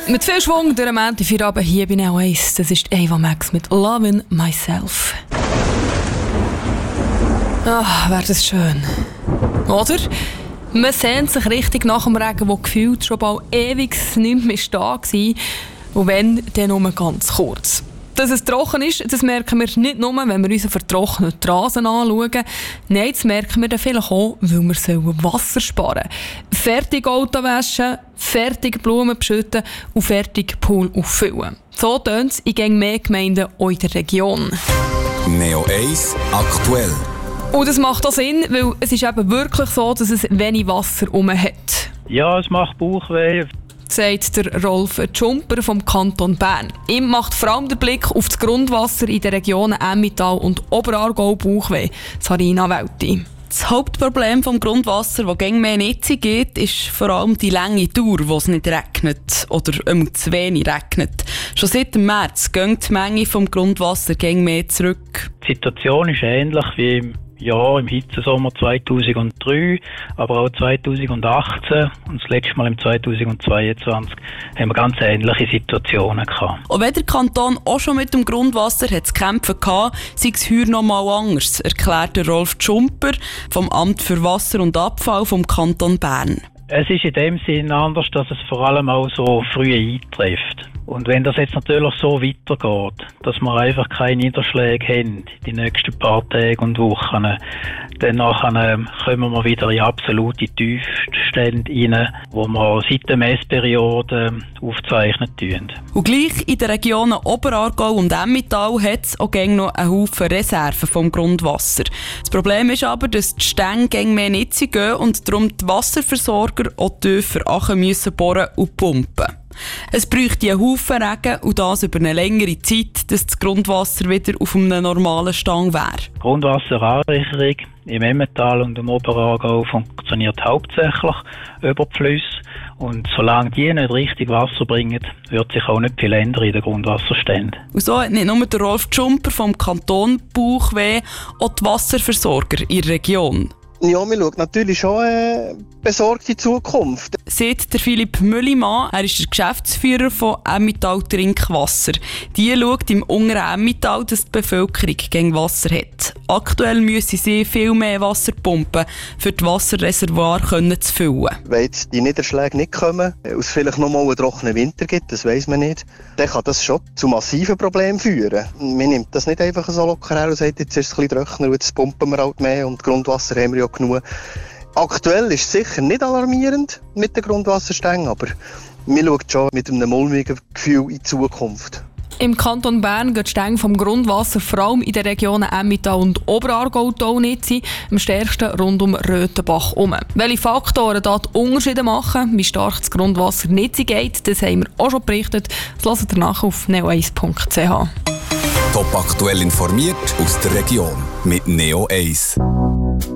Mit viel Schwung durch den Montagabend hier bei Neo 1. Das ist Ava Max mit «Loving Myself». Ach, wäre das schön. Oder? Man sehnt sich richtig nach dem Regen, der gefühlt schon bald ewig nicht mehr da war. Und wenn, dann nur ganz kurz. Dass es trocken ist, das merken wir nicht nur, wenn wir unseren vertrockneten Rasen anschauen. Nein, das merken wir dann vielleicht auch, weil wir Wasser sparen sollen. Fertig Auto waschen, fertig Blumen beschütten und fertig Pool auffüllen. So tönt es in mehr Gemeinden auch in der Region. Neo 1 aktuell. Und das macht auch Sinn, weil es ist eben wirklich so, dass es wenig Wasser herum hat. Ja, es macht Bauchweh, sagt der Rolf Tschumper vom Kanton Bern. Ihm macht vor allem der Blick auf das Grundwasser in den Regionen Emmental und Oberaargau Bauchweh. Sarina Welti. Das Hauptproblem des Grundwassers, das gegen mehr Nutzung geht, ist vor allem die lange Dauer, wo es nicht regnet oder zu wenig regnet. Schon seit dem März geht die Menge des Grundwassers gegen mehr zurück. Die Situation ist ähnlich wie im Hitzesommer 2003, aber auch 2018 und das letzte Mal im 2022 haben wir ganz ähnliche Situationen gehabt. Und wenn der Kanton auch schon mit dem Grundwasser zu kämpfen hatte, sei es heuer noch mal anders, erklärt der Rolf Tschumper vom Amt für Wasser und Abfall vom Kanton Bern. Es ist in dem Sinn anders, dass es vor allem auch so früh eintrifft. Und wenn das jetzt natürlich so weitergeht, dass wir einfach keine Niederschläge haben, die nächsten paar Tage und Wochen, dann nachher kommen wir wieder in absolute Tiefstände rein, wo wir seit der Messperiode aufzeichnen tun. Und gleich in den Regionen Oberaargau und Emmental hat es auch noch einen Haufen Reserven vom Grundwasser. Das Problem ist aber, dass die Stänge gegen mehr Nutzung gehen und darum die Wasserversorger auch tiefer bohren müssen und pumpen. Es bräuchte einen Haufen Regen und das über eine längere Zeit, dass das Grundwasser wieder auf einem normalen Stand wäre. Die Grundwasseranreicherung im Emmental und im Oberaargau funktioniert hauptsächlich über die Flüsse. Und solange die nicht richtig Wasser bringen, wird sich auch nicht viel ändern in den Grundwasserständen. Und so hat nicht nur der Rolf Tschumper vom Kanton Bauchweh, auch die Wasserversorger in der Region. Ja, wir schauen natürlich schon besorgt in die Zukunft. Sagt der Philipp Müllimann, er ist der Geschäftsführer von Emmental Trinkwasser. Die schaut im unteren Emmental, dass die Bevölkerung gegen Wasser hat. Aktuell müssen sie viel mehr Wasser pumpen, für die Wasserreservoire zu füllen. Wenn jetzt die Niederschläge nicht kommen, es vielleicht noch mal einen trockenen Winter gibt, das weiss man nicht, dann kann das schon zu massiven Problemen führen. Man nimmt das nicht einfach so locker her und sagt, jetzt ist es ein bisschen trockener, jetzt pumpen wir halt mehr und Grundwasser haben wir ja genug. Aktuell ist es sicher nicht alarmierend mit den Grundwasserständen, aber wir schauen schon mit einem mulmigen Gefühl in die Zukunft. Im Kanton Bern gehen die Stänge vom Grundwasser vor allem in den Regionen Emmental und Oberaargau nicht, am stärksten rund um Röthenbach herum. Welche Faktoren da die Unterschiede machen, wie stark das Grundwasser nicht geht, das haben wir auch schon berichtet. Das hört ihr nach auf neo1.ch. Top aktuell informiert aus der Region mit Neo 1.